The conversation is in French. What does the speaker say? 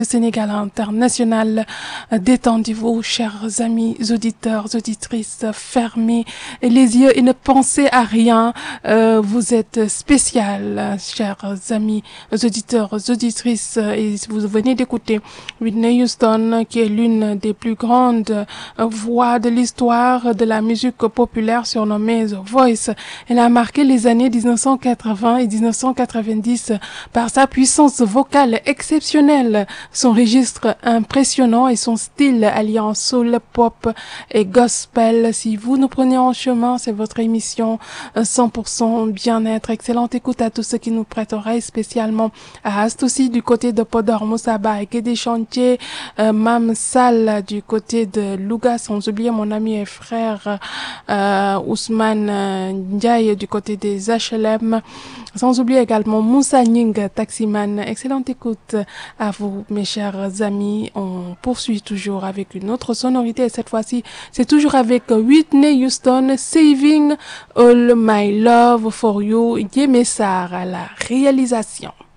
Sénégal international, détendez-vous, chers amis auditeurs, auditrices, fermez les yeux et ne pensez à rien. Vous êtes spécial, chers amis auditeurs, auditrices, et vous venez d'écouter Whitney Houston, qui est l'une des plus grandes voix de l'histoire de la musique populaire, surnommée The Voice. Elle a marqué les années 1980 et 1990 par sa puissance vocale exceptionnelle, son registre impressionnant et son style alliant soul, pop et gospel. Si vous nous prenez en chemin, c'est votre émission 100% bien-être. Excellente écoute à tous ceux qui nous prêtent oreille, spécialement à Astoussi du côté de Podor, Moussaba et Guédé Chantier, Mam Sal du côté de Louga, sans oublier mon ami et frère Ousmane Ndiaye du côté des HLM, sans oublier également Moussa Ning, taximan. Excellente écoute à vous, mes chers amis. On poursuit toujours avec une autre sonorité et cette fois-ci, c'est toujours avec Whitney Houston, Saving All My Love for You, Yemessar à la réalisation.